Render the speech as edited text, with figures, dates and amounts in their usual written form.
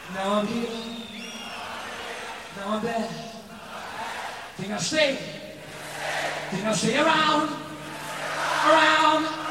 Now I'm here, now I'm there. Think I'll stay, think I'll stay around, around.